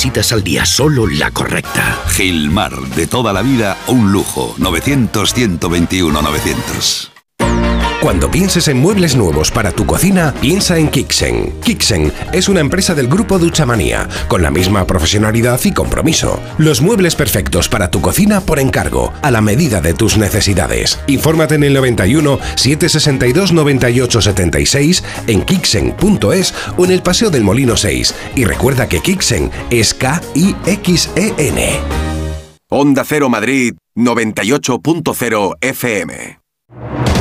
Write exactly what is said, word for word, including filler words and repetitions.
visitas al día, solo la correcta. Gilmar, de toda la vida, un lujo. novecientos, ciento veintiuno, novecientos. Cuando pienses en muebles nuevos para tu cocina, piensa en Kixen. Kixen es una empresa del grupo Duchamanía, con la misma profesionalidad y compromiso. Los muebles perfectos para tu cocina por encargo, a la medida de tus necesidades. Infórmate en el noventa y uno, setecientos sesenta y dos, noventa y ocho setenta y seis, en kixen punto es o en el Paseo del Molino seis. Y recuerda que Kixen es K I X E N. Onda Cero Madrid, noventa y ocho punto cero F M.